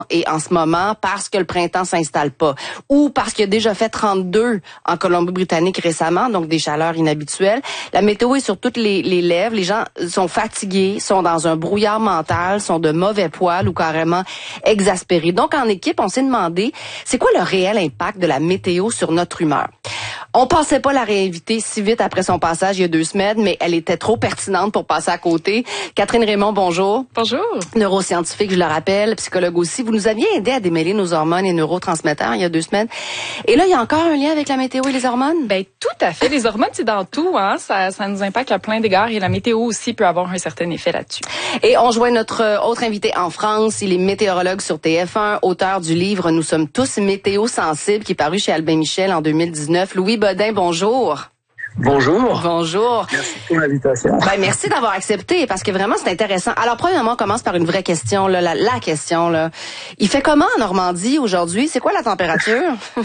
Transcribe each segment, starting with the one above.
et en ce moment parce que le printemps s'installe pas ou parce qu'il a déjà fait 32 en Colombie-Britannique récemment, donc des chaleurs inhabituelles. La météo est sur toutes les lèvres. Les gens sont fatigués, sont dans un brouillard mental, sont de mauvais poil ou carrément exaspérés. Donc, en équipe, on s'est demandé, c'est quoi le réel impact de la météo sur notre humeur? On pensait pas la réinviter si vite après son passage il y a 2 semaines, mais elle était trop pertinente pour passer à côté. Catherine Raymond, bonjour. Bonjour. Neuroscientifique, je le rappelle, psychologue aussi. Vous nous aviez aidé à démêler nos hormones et neurotransmetteurs il y a 2 semaines. Et là, il y a encore un lien avec la météo et les hormones? Ben tout à fait. Les hormones, c'est dans tout, hein. Ça nous impacte à plein d'égards et la météo aussi peut avoir un certain effet là-dessus. Et on joint notre autre invité en France. Il est météorologue sur TF1, auteur du livre Nous sommes tous météo-sensibles, qui est paru chez Albin Michel en 2019. Louis Bodin, bonjour. Bonjour. Bonjour. Merci pour l'invitation. Merci d'avoir accepté, parce que vraiment, c'est intéressant. Alors, premièrement, on commence par une vraie question, là, la question, là. Il fait comment en Normandie aujourd'hui? C'est quoi la température?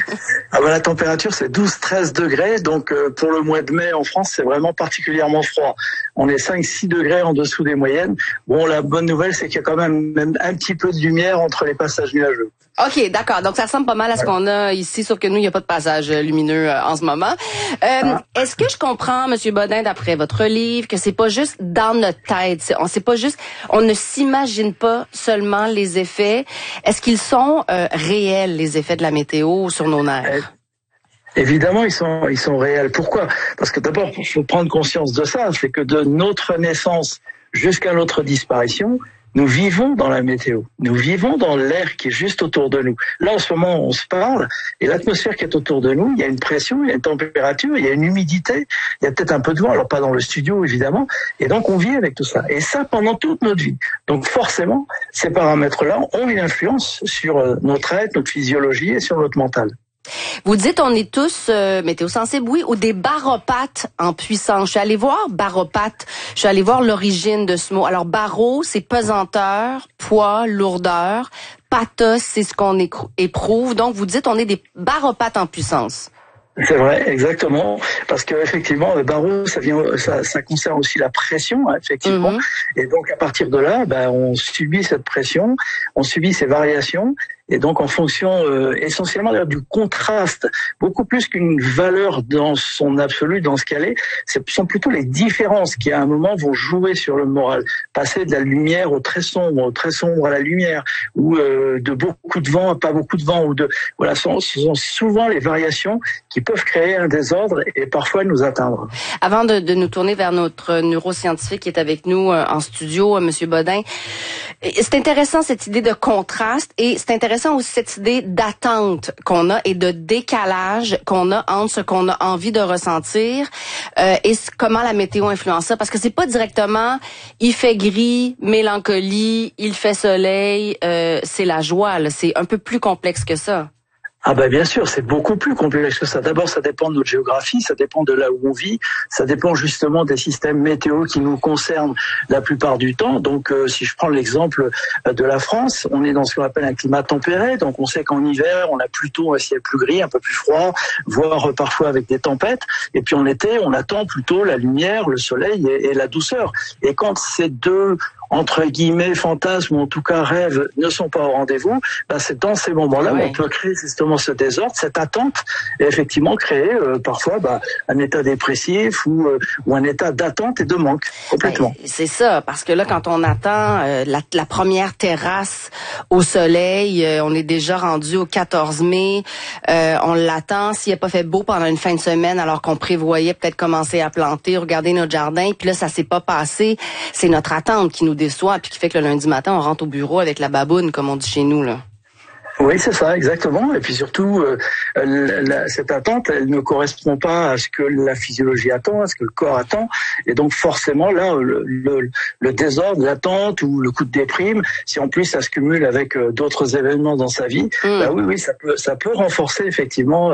La température, c'est 12-13 degrés. Donc, pour le mois de mai en France, c'est vraiment particulièrement froid. On est 5-6 degrés en dessous des moyennes. Bon, la bonne nouvelle, c'est qu'il y a quand même un petit peu de lumière entre les passages nuageux. OK, d'accord. Donc, ça ressemble pas mal à ce qu'on a ici, sauf que nous, il n'y a pas de passage lumineux en ce moment. Est-ce que je comprends, Monsieur Bodin, d'après votre livre, que c'est pas juste dans notre tête, on ne s'imagine pas seulement les effets. Est-ce qu'ils sont réels, les effets de la météo sur nos nerfs? Évidemment, ils sont réels. Pourquoi? Parce que d'abord, il faut prendre conscience de ça, c'est que de notre naissance jusqu'à notre disparition, nous vivons dans la météo. Nous vivons dans l'air qui est juste autour de nous. Là, en ce moment, on se parle, et l'atmosphère qui est autour de nous, il y a une pression, il y a une température, il y a une humidité, il y a peut-être un peu de vent, alors pas dans le studio, évidemment, et donc on vit avec tout ça. Et ça, pendant toute notre vie. Donc forcément, ces paramètres-là ont une influence sur notre être, notre physiologie et sur notre mental. Vous dites on est tous météosensibles, oui, ou des baropathes en puissance. Je suis allée voir baropathe, je suis allée voir l'origine de ce mot. Alors baro, c'est pesanteur, poids, lourdeur. Pathos, c'est ce qu'on éprouve. Donc vous dites on est des baropathes en puissance. C'est vrai, exactement, parce que effectivement, le barreau, ça concerne aussi la pression, hein, effectivement. Et donc à partir de là, on subit cette pression, on subit ces variations. Et donc, en fonction essentiellement d'ailleurs du contraste, beaucoup plus qu'une valeur dans son absolu, dans ce qu'elle est, ce sont plutôt les différences qui, à un moment, vont jouer sur le moral. Passer de la lumière au très sombre à la lumière, ou de beaucoup de vent à pas beaucoup de vent, ou ce sont souvent les variations qui peuvent créer un désordre et parfois nous atteindre. Avant de nous tourner vers notre neuroscientifique qui est avec nous en studio, Monsieur Bodin, c'est intéressant cette idée de contraste et c'est intéressant aussi cette idée d'attente qu'on a et de décalage qu'on a entre ce qu'on a envie de ressentir et comment la météo influence ça. Parce que c'est pas directement il fait gris, mélancolie, il fait soleil, c'est la joie. Là. C'est un peu plus complexe que ça. Bien sûr, c'est beaucoup plus complexe que ça. D'abord, ça dépend de notre géographie, ça dépend de là où on vit, ça dépend justement des systèmes météo qui nous concernent la plupart du temps. Donc, si je prends l'exemple de la France, on est dans ce qu'on appelle un climat tempéré. Donc, on sait qu'en hiver, on a plutôt un ciel plus gris, un peu plus froid, voire parfois avec des tempêtes. Et puis en été, on attend plutôt la lumière, le soleil et la douceur. Et quand ces deux entre guillemets fantasmes ou en tout cas rêves ne sont pas au rendez-vous, c'est dans ces moments-là où on peut créer justement ce désordre, cette attente et effectivement créer parfois un état dépressif ou un état d'attente et de manque complètement. C'est ça, parce que là quand on attend la première terrasse au soleil, on est déjà rendu au 14 mai, on l'attend s'il n'a pas fait beau pendant une fin de semaine alors qu'on prévoyait peut-être commencer à planter, regarder notre jardin, puis là ça s'est pas passé, c'est notre attente qui nous déçoit puis qui fait que le lundi matin on rentre au bureau avec la baboune comme on dit chez nous là. Oui, c'est ça, exactement. Et puis surtout, cette attente, elle ne correspond pas à ce que la physiologie attend, à ce que le corps attend. Et donc forcément, là, le désordre, l'attente ou le coup de déprime, si en plus ça se cumule avec d'autres événements dans sa vie, oui, ça peut renforcer effectivement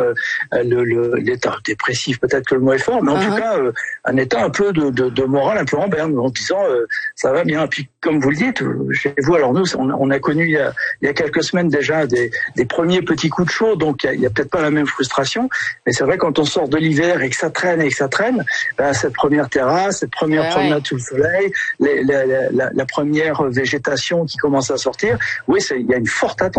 l'état dépressif. Peut-être que le mot est fort, mais en tout cas, un état un peu de morale un peu en berne, en disant ça va bien. Puis comme vous le dites, chez vous, alors nous, on a connu il y a quelques semaines déjà des premiers petits coups de chaud, donc il y a peut-être pas la même frustration, mais c'est vrai quand on sort de l'hiver et que ça traîne, cette première terrasse, cette première promenade sous le soleil, la première végétation qui commence à sortir, oui, il y a une forte attente.